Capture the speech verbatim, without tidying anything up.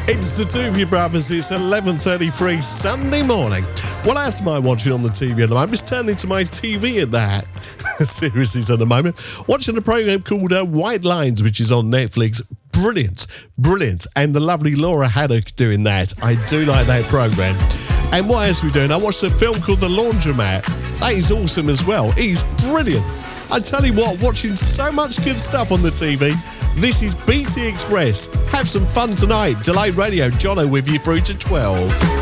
It's the Doobie Brothers. It's eleven thirty-three Sunday morning. What else am I watching on the T V at the moment? I'm just turning to my T V at that series at the moment. Watching a program called uh, White Lines, which is on Netflix. Brilliant, brilliant. And the lovely Laura Haddock doing that. I do like that program. And what else are we doing? I watched a film called The Laundromat. That is awesome as well. He's brilliant. I tell you what, watching so much good stuff on the T V. This is B T Express. Have some fun tonight. Delayed Radio, Jono with you through to twelve.